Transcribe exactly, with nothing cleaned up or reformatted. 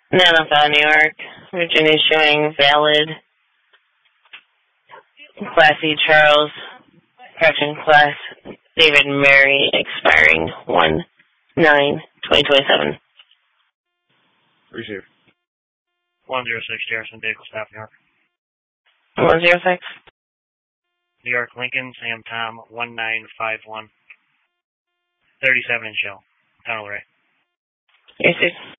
Napa, New York. Virginia showing valid. Class E Charles. Correction class David Mary expiring one nine twenty twenty-seven. Receive. one zero six Garrison Vehicle Staff, New York. one zero six. New York Lincoln, Sam Tom, one nine five one. thirty-seven in shell. Tunnel Ray. Receive.